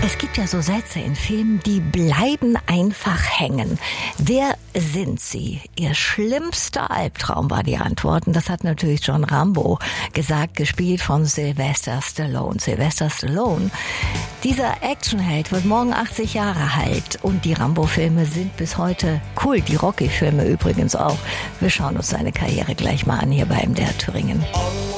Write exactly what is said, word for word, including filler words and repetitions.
Es gibt ja so Sätze in Filmen, die bleiben einfach hängen. Wer sind Sie? Ihr schlimmster Albtraum war die Antwort. Und das hat natürlich John Rambo gesagt, gespielt von Sylvester Stallone. Sylvester Stallone, dieser Actionheld, wird morgen achtzig Jahre alt. Und die Rambo-Filme sind bis heute cool. Die Rocky-Filme übrigens auch. Wir schauen uns seine Karriere gleich mal an hier bei M D R Thüringen.